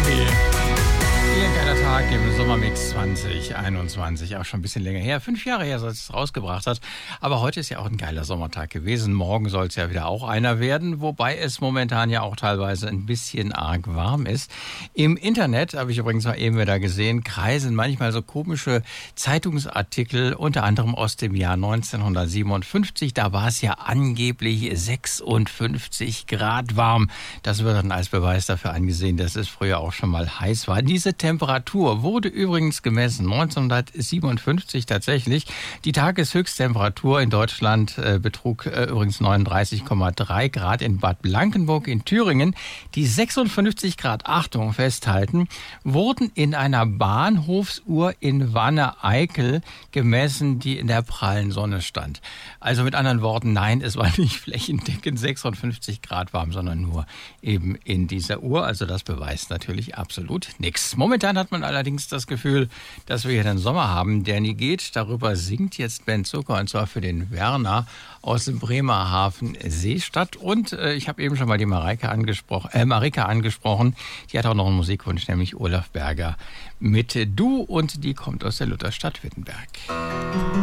Ein geiler Tag im Sommermix 2021, auch schon ein bisschen länger her. 5 Jahre her, als es rausgebracht hat. Aber heute ist ja auch ein geiler Sommertag gewesen. Morgen soll es ja wieder auch einer werden, wobei es momentan ja auch teilweise ein bisschen arg warm ist. Im Internet, habe ich übrigens mal eben wieder gesehen, kreisen manchmal so komische Zeitungsartikel, unter anderem aus dem Jahr 1957. Da war es ja angeblich 56 Grad warm. Das wird dann als Beweis dafür angesehen, dass es früher auch schon mal heiß war. Diese Temperatur wurde übrigens gemessen 1957 tatsächlich. Die Tageshöchsttemperatur in Deutschland betrug übrigens 39,3 Grad in Bad Blankenburg in Thüringen. Die 56 Grad, Achtung, festhalten, wurden in einer Bahnhofsuhr in Wanne-Eickel gemessen, die in der prallen Sonne stand. Also mit anderen Worten, nein, es war nicht flächendeckend 56 Grad warm, sondern nur eben in dieser Uhr. Also das beweist natürlich absolut nichts. Momentan hat man allerdings das Gefühl, dass wir hier einen Sommer haben, der nie geht. Darüber singt jetzt Ben Zucker, und zwar für den Werner aus dem Bremerhaven Seestadt. Und ich habe eben schon mal die Marika angesprochen. Die hat auch noch einen Musikwunsch, nämlich Olaf Berger mit Du, und die kommt aus der Lutherstadt Wittenberg.